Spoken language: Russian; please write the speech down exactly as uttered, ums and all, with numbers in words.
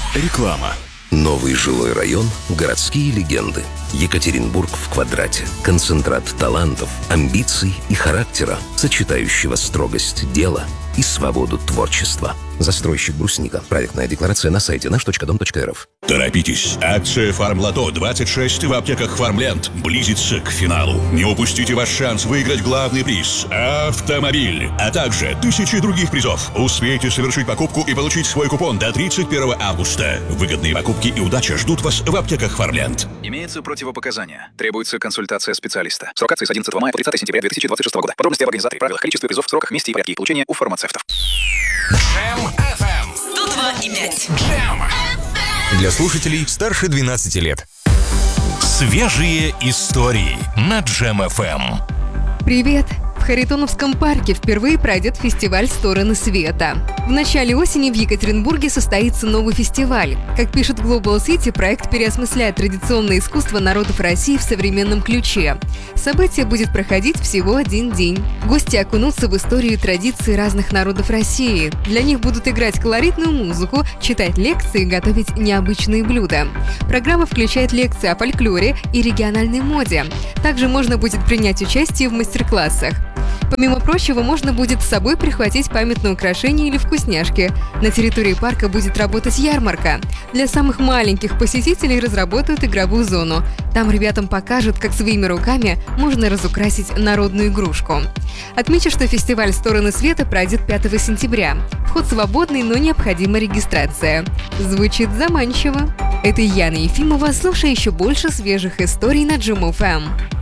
Реклама. Новый жилой район, городские легенды. Екатеринбург в квадрате. Концентрат талантов, амбиций и характера, сочетающего строгость дела и свободу творчества. Застройщик «Брусника». Проектная декларация на сайте наш точка дом точка эр эф. Торопитесь! Акция «Фармлото двадцать шесть» в аптеках «Фармленд» близится к финалу. Не упустите ваш шанс выиграть главный приз – автомобиль, а также тысячи других призов. Успейте совершить покупку и получить свой купон до тридцать первого августа. Выгодные покупки и удача ждут вас в аптеках «Фармленд». Имеются противопоказания. Требуется консультация специалиста. Срок акции с одиннадцатого мая по тридцатое сентября две тысячи двадцать шестого года. Подробности об организаторе, правилах, количестве призов, сроках, месте и порядке их получения у фармацевтов. Джем эф эм сто два и пять. Джем для слушателей старше двенадцати лет. Свежие истории на Джем эф эм. Привет! В Харитоновском парке впервые пройдет фестиваль «Стороны света». В начале осени в Екатеринбурге состоится новый фестиваль. Как пишет Global City, проект переосмысляет традиционное искусство народов России в современном ключе. Событие будет проходить всего один день. Гости окунутся в историю и традиции разных народов России. Для них будут играть колоритную музыку, читать лекции и готовить необычные блюда. Программа включает лекции о фольклоре и региональной моде. Также можно будет принять участие в мастер-классах. Помимо прочего, можно будет с собой прихватить памятные украшения или вкусняшки. На территории парка будет работать ярмарка. Для самых маленьких посетителей разработают игровую зону. Там ребятам покажут, как своими руками можно разукрасить народную игрушку. Отмечу, что фестиваль «Стороны света» пройдет пятого сентября. Вход свободный, но необходима регистрация. Звучит заманчиво. Это Яна Ефимова. Слушай еще больше свежих историй на Джем эф эм.